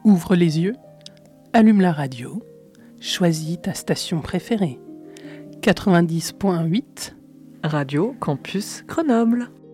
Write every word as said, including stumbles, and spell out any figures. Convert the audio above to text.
Ouvre les yeux, allume la radio, choisis ta station préférée. quatre-vingt-dix point huit Radio Campus Grenoble.